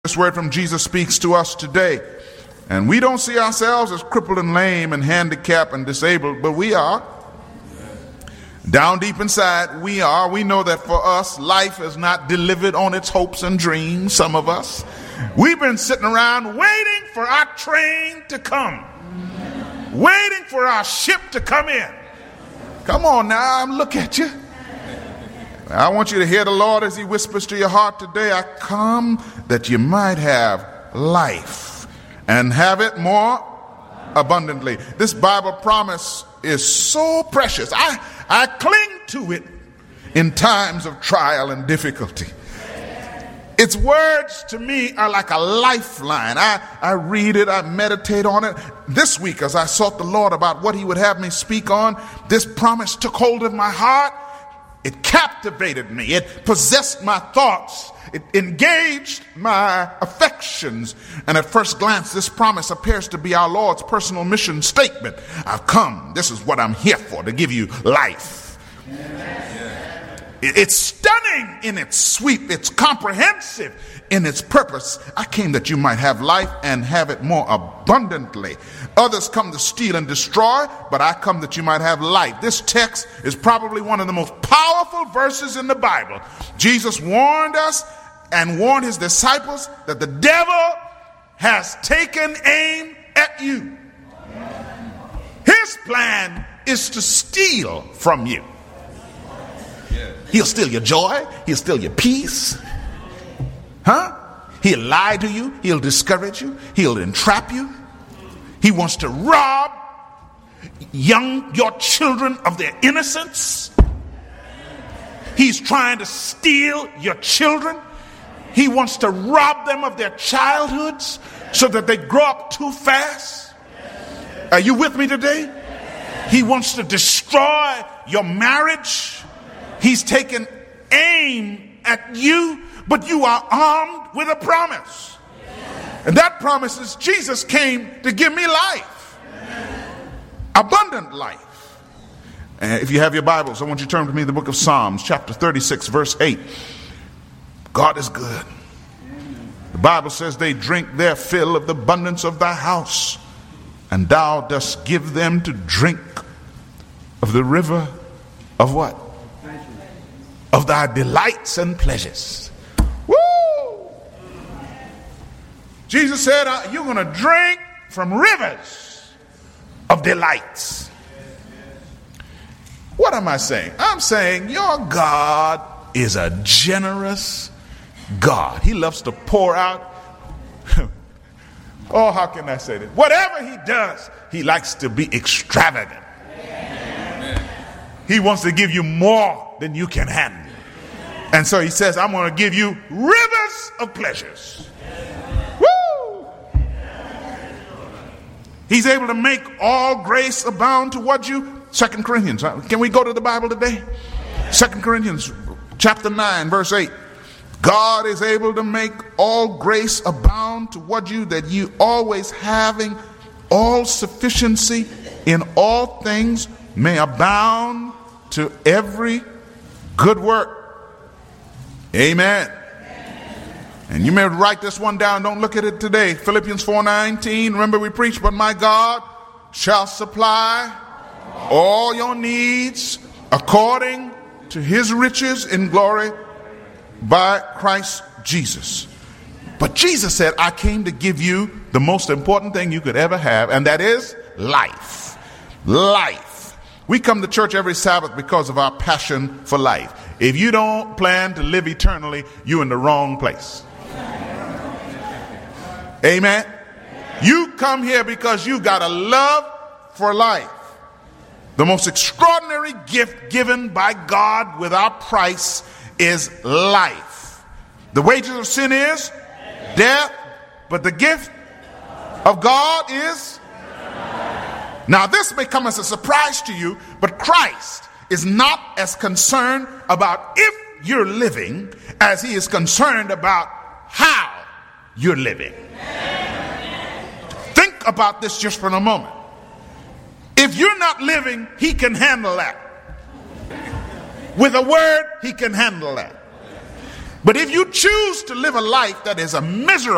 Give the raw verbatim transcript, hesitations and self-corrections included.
This word from Jesus speaks to us today. And we don't see ourselves as crippled and lame and handicapped and disabled, but we are. Down deep inside, we are. We know that for us, life is not delivered on its hopes and dreams, some of us. We've been sitting around waiting for our train to come, waiting for our ship to come in. Come on now, look at you. I want you to hear the Lord as he whispers to your heart today, I come that you might have life and have it more abundantly. This Bible promise is so precious. I, I cling to it in times of trial and difficulty. Its words to me are like a lifeline. I, I read it, I meditate on it. This week, as I sought the Lord about what he would have me speak on, this promise took hold of my heart. It captivated me. It possessed my thoughts. It engaged my affections. And at first glance, this promise appears to be our Lord's personal mission statement. I've come. This is what I'm here for, to give you life. It's stunning in its sweep. It's comprehensive in its purpose. I came that you might have life and have it more abundantly. Others come to steal and destroy, but I come that you might have life. This text is probably one of the most powerful verses in the Bible. Jesus warned us and warned his disciples that the devil has taken aim at you. His plan is to steal from you. He'll steal your joy. He'll steal your peace. Huh? He'll lie to you. He'll discourage you. He'll entrap you. He wants to rob young, your children of their innocence. He's trying to steal your children. He wants to rob them of their childhoods so that they grow up too fast. Are you with me today? He wants to destroy your marriage. He's taken aim at you, but you are armed with a promise. And that promise is Jesus came to give me life. Abundant life. And if you have your Bibles, I want you to turn with me to the book of Psalms, chapter thirty-six, verse eight. God is good. The Bible says they drink their fill of the abundance of thy house, and thou dost give them to drink of the river of what? Of thy delights and pleasures. Woo! Jesus said, uh, you're going to drink from rivers of delights. What am I saying? I'm saying your God is a generous God. He loves to pour out. Oh, how can I say this? Whatever he does, he likes to be extravagant. He wants to give you more than you can handle. And so he says, I'm going to give you rivers of pleasures. Woo! He's able to make all grace abound toward you. Second Corinthians. Can we go to the Bible today? Second Corinthians chapter nine, verse eight. God is able to make all grace abound toward you, that you always having all sufficiency in all things may abound to every good work. Amen. And you may write this one down. Don't look at it today. Philippians four nineteen. Remember we preached, but my God shall supply all your needs according to his riches in glory by Christ Jesus. But Jesus said, I came to give you the most important thing you could ever have, and that is life. Life. We come to church every Sabbath because of our passion for life. If you don't plan to live eternally, you're in the wrong place. Amen. You come here because you got a love for life. The most extraordinary gift given by God without price is life. The wages of sin is death, but the gift of God is. Now this may come as a surprise to you, but Christ is not as concerned about if you're living as he is concerned about how you're living. Think about this just for a moment. If you're not living, he can handle that. With a word, he can handle that. But if you choose to live a life that is a miserable